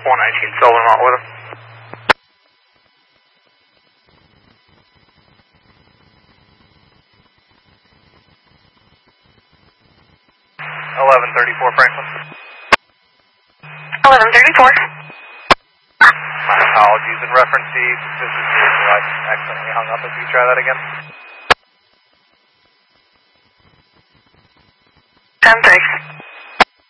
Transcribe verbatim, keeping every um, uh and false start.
one nineteen Sullivan out with him. eleven thirty-four Franklin. eleven thirty-four. My apologies. In reference to this is I accidentally hung up. If you try that again. ten three.